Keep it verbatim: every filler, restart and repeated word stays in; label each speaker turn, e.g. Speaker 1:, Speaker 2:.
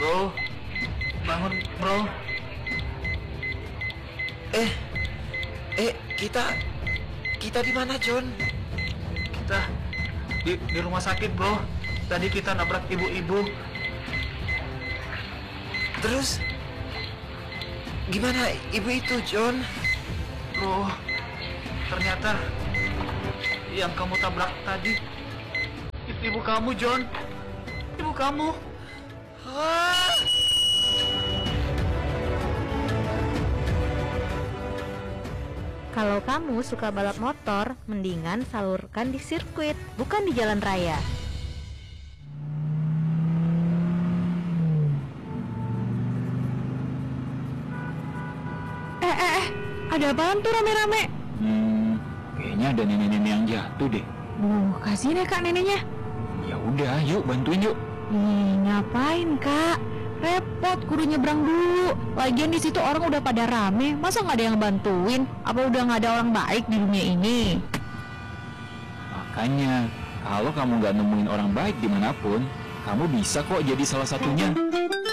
Speaker 1: Bro, bangun bro.
Speaker 2: Eh, eh kita, kita di mana John?
Speaker 1: Kita di, di rumah sakit bro. Tadi kita nabrak ibu-ibu.
Speaker 2: Terus, gimana ibu itu John?
Speaker 1: Bro, ternyata yang kamu tabrak tadi ibu kamu John. Ibu kamu.
Speaker 2: Hah?
Speaker 3: Kalau kamu suka balap motor, mendingan salurkan di sirkuit, bukan di jalan raya.
Speaker 4: Eh, eh, eh, ada apaan tuh rame-rame?
Speaker 5: Hmm, kayaknya ada nenek-nenek yang jatuh deh.
Speaker 4: Duh, kasihin ya kak neneknya.
Speaker 5: Ya udah, yuk bantuin yuk.
Speaker 4: Ih, ngapain kak? Repot, kudu nyebrang dulu. Lagian di situ orang udah pada rame, masa nggak ada yang bantuin? Apa udah nggak ada orang baik di dunia ini?
Speaker 5: Makanya, kalau kamu nggak nemuin orang baik dimanapun, kamu bisa kok jadi salah satunya.